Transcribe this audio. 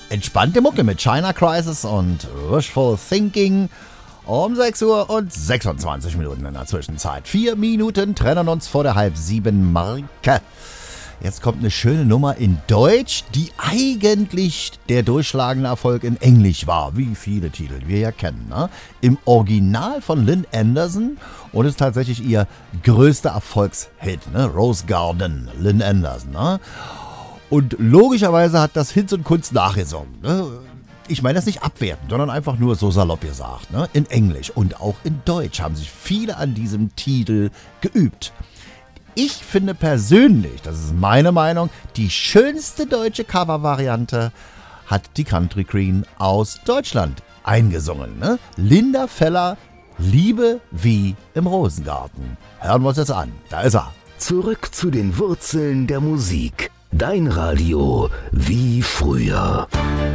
entspannte Mucke mit China Crisis und Wishful Thinking. Um 6 Uhr und 26 Minuten in der Zwischenzeit. 4 Minuten trennen uns vor der Halb-7-Marke. Jetzt kommt eine schöne Nummer in Deutsch, die eigentlich der durchschlagende Erfolg in Englisch war, wie viele Titel wir ja kennen. Ne? Im Original von Lynn Anderson und ist tatsächlich ihr größter Erfolgshit. Ne? Rose Garden, Lynn Anderson. Ne? Und logischerweise hat das Hinz und Kunst nachgesungen. Ne? Ich meine das nicht abwertend, sondern einfach nur so salopp gesagt. Ne? In Englisch und auch in Deutsch haben sich viele an diesem Titel geübt. Ich finde persönlich, das ist meine Meinung, die schönste deutsche Covervariante hat die Country Queen aus Deutschland eingesungen. Ne? Linda Feller, Liebe wie im Rosengarten. Hören wir uns jetzt an. Da ist er. Zurück zu den Wurzeln der Musik. Dein Radio wie früher.